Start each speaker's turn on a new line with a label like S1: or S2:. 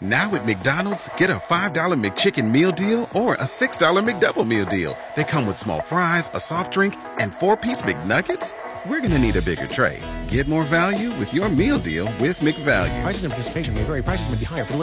S1: Now at McDonald's, get a $5 McChicken meal deal or a $6 McDouble meal deal. They come with small fries, a soft drink, and 4-piece McNuggets. We're going to need a bigger tray. Get more value with your meal deal with McValue.
S2: Prices and participation may vary. Prices may be higher for